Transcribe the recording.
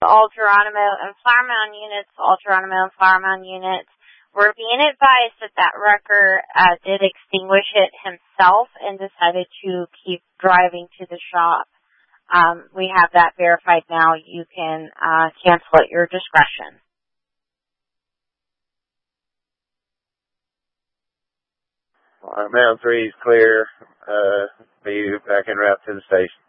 all Geronimo and flower mound units, all Geronimo and flower mound units. We're being advised that that wrecker did extinguish it himself and decided to keep driving to the shop. We have that verified now. You can cancel at your discretion. Mound 3 is clear. Be back en route to the station.